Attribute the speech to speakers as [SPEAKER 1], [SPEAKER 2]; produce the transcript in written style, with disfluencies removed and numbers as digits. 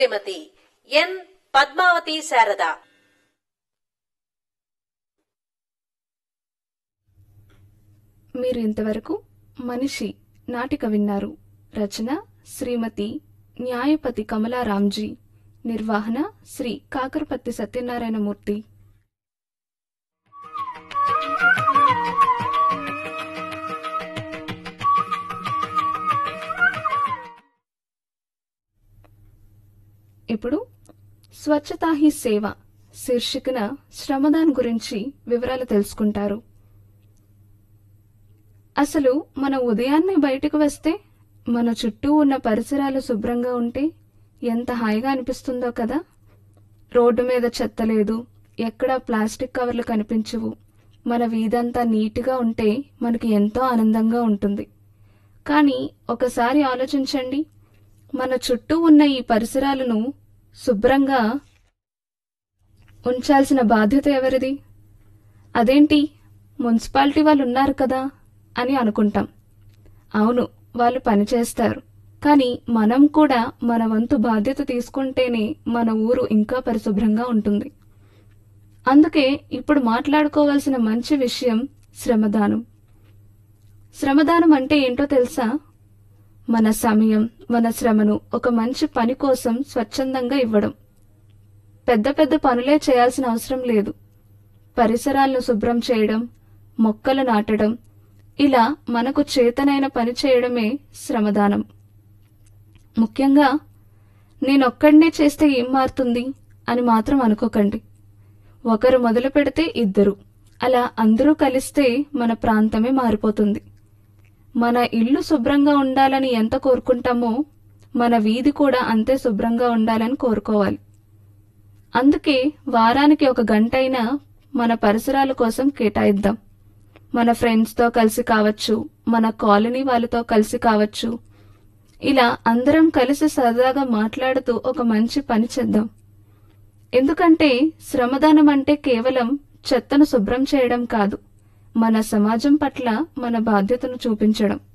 [SPEAKER 1] శ్రీమతి ఎన్ పద్మావతి శారద.
[SPEAKER 2] మీరు ఇంతవరకు మనిషి నాటిక విన్నారు. రచన శ్రీమతి న్యాయపతి కమలారాంజీ. నిర్వహణ శ్రీ కాకరపత్తి సత్యనారాయణమూర్తి. ఇప్పుడు స్వచ్ఛతా హీ సేవ శీర్షికన శ్రమదాన్ గురించి వివరాలు తెలుసుకుంటారు. అసలు మన ఉదయాన్నే బయటకు వస్తే మన చుట్టూ ఉన్న పరిసరాలు శుభ్రంగా ఉంటే ఎంత హాయిగా అనిపిస్తుందో కదా. రోడ్డు మీద చెత్త లేదు, ఎక్కడా ప్లాస్టిక్ కవర్లు కనిపించవు. మన వీధంతా నీట్గా ఉంటే మనకి ఎంతో ఆనందంగా ఉంటుంది. కానీ ఒకసారి ఆలోచించండి, మన చుట్టూ ఉన్న ఈ పరిసరాలను శుభ్రంగా ఉంచాల్సిన బాధ్యత ఎవరిది? అదేంటి, మున్సిపాలిటీ వాళ్ళు ఉన్నారు కదా అని అనుకుంటాం. అవును, వాళ్ళు పనిచేస్తారు. కానీ మనం కూడా మన వంతు బాధ్యత తీసుకుంటేనే మన ఊరు ఇంకా పరిశుభ్రంగా ఉంటుంది. అందుకే ఇప్పుడు మాట్లాడుకోవాల్సిన మంచి విషయం శ్రమదానం. శ్రమదానం అంటే ఏంటో తెలుసా? మన సమయం, మన శ్రమను ఒక మంచి పని కోసం స్వచ్ఛందంగా ఇవ్వడం. పెద్ద పెద్ద పనులే చేయాల్సిన అవసరం లేదు. పరిసరాలను శుభ్రం చేయడం, మొక్కలు నాటడం, ఇలా మనకు చేతనైన పని చేయడమే శ్రమదానం. ముఖ్యంగా నేనొక్కడినే చేస్తే ఏం మారుతుంది అని మాత్రం అనుకోకండి. ఒకరు మొదలు పెడితే ఇద్దరు, అలా అందరూ కలిస్తే మన ప్రాంతమే మారిపోతుంది. మన ఇల్లు శుభ్రంగా ఉండాలని ఎంత కోరుకుంటామో మన వీధి కూడా అంతే శుభ్రంగా ఉండాలని కోరుకోవాలి. అందుకే వారానికి 1 గంటైనా మన పరిసరాల కోసం కేటాయిద్దాం. మన ఫ్రెండ్స్తో కలిసి కావచ్చు, మన కాలనీ వాళ్ళతో కలిసి కావచ్చు, ఇలా అందరం కలిసి సరదాగా మాట్లాడుతూ ఒక మంచి పని చేద్దాం. ఎందుకంటే శ్రమదానం అంటే కేవలం చెత్తను శుభ్రం చేయడం కాదు, మన సమాజం పట్ల మన బాధ్యతను చూపించడం.